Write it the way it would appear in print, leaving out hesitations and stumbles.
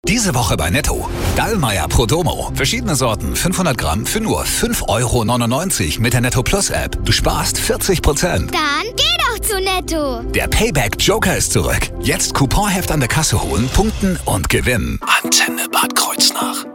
Diese Woche bei Netto. Dallmayr Prodomo. Verschiedene Sorten, 500 Gramm für nur 5,99 € mit der Netto Plus App. Du sparst 40%. Dann geh doch zu Netto. Der Payback Joker ist zurück. Jetzt Couponheft an der Kasse holen, punkten und gewinnen. Antenne Bad Kreuznach.